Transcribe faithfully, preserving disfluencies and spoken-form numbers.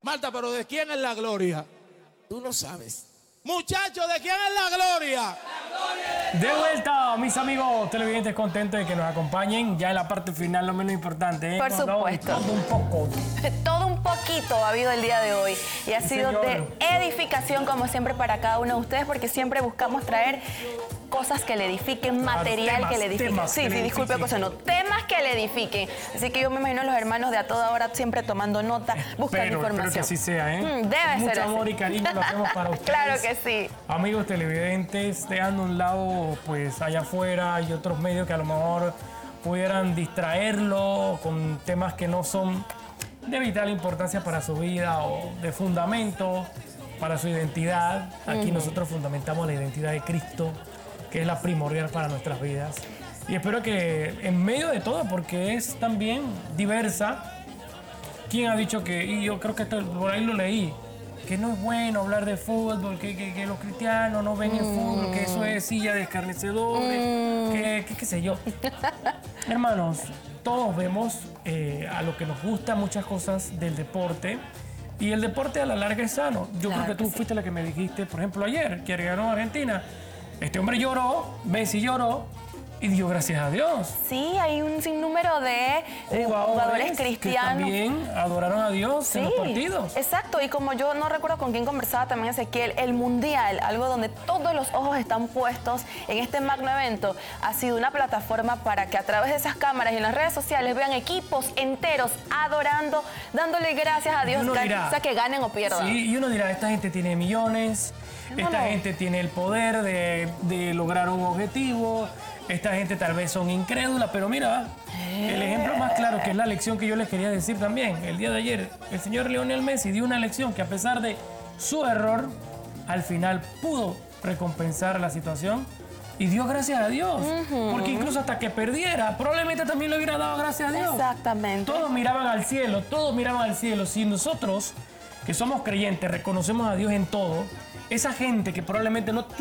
Marta, pero ¿de quién es la gloria? Tú no sabes. Muchachos, ¿de quién es la gloria? De vuelta, mis amigos televidentes, contentos de que nos acompañen. Ya en la parte final, lo menos importante. ¿eh? Por Cuando supuesto. Todo un poco. Todo un poquito ha habido el día de hoy y ha Sí, sido señor. de edificación como siempre para cada uno de ustedes, porque siempre buscamos traer cosas que le edifiquen, material temas, que le edifiquen. temas Sí, que sí, le disculpe, edifiquen. cosa no, temas que le edifiquen. Así que yo me imagino a los hermanos de a toda hora siempre tomando nota, buscando Pero información. espero que así sea, ¿eh? Mm, debe Con ser mucho así. amor y cariño lo hacemos para ustedes. Claro que sí. Amigos televidentes, dejando a un lado, pues allá afuera hay otros medios que a lo mejor pudieran distraerlo con temas que no son de vital importancia para su vida o de fundamento para su identidad. Aquí nosotros fundamentamos la identidad de Cristo, que es la primordial para nuestras vidas. Y espero que en medio de todo, porque es también diversa, ¿quién ha dicho que, y yo creo que esto, por ahí lo leí, que no es bueno hablar de fútbol, que, que, que los cristianos no ven el fútbol, que eso es silla de escarnecedores, que, que qué sé yo. Hermanos, todos vemos eh, a lo que nos gusta muchas cosas del deporte, y el deporte a la larga es sano. Yo Claro creo que tú que sí. fuiste la que me dijiste, por ejemplo, ayer, que ganó Argentina. Este hombre lloró, Messi lloró y dio gracias a Dios. Sí, hay un sinnúmero de eh, jugadores que cristianos. también adoraron a Dios en los partidos. Exacto, y como yo no recuerdo con quién conversaba también Ezequiel, el Mundial, algo donde todos los ojos están puestos en este magno evento, ha sido una plataforma para que a través de esas cámaras y en las redes sociales vean equipos enteros adorando, dándole gracias a Dios, uno ya dirá, sea que ganen o pierdan. Sí, y uno dirá, esta gente tiene millones, No, esta no. gente tiene el poder de, de lograr un objetivo, esta gente tal vez son incrédulas, pero mira, el ejemplo más claro, que es la lección que yo les quería decir también, el día de ayer, el señor Lionel Messi dio una lección que a pesar de su error, al final pudo recompensar la situación y dio gracias a Dios, porque incluso hasta que perdiera, probablemente también le hubiera dado gracias a Dios. Exactamente. Todos miraban al cielo, todos miraban al cielo. Si nosotros, que somos creyentes, reconocemos a Dios en todo, esa gente que probablemente no